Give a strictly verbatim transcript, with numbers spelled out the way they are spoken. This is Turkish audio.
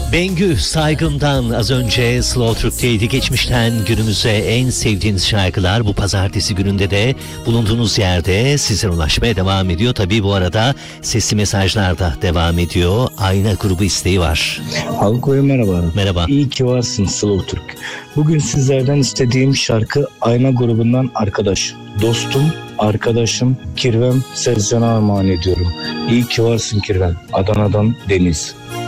Bengü Saygın'dan az önce Slow Türk'teydi. Geçmişten günümüze en sevdiğiniz şarkılar bu pazartesi gününde de bulunduğunuz yerde size ulaşmaya devam ediyor. Tabii bu arada sesli mesajlar da devam ediyor. Ayna grubu isteği var. Halko'ya merhaba. Merhaba. İyi ki varsın Slow Türk. Bugün sizlerden istediğim şarkı Ayna grubundan Arkadaş. Dostum, arkadaşım Kirvem Sezcan'a armağan ediyorum. İyi ki varsın Kirvem. Adana'dan Deniz.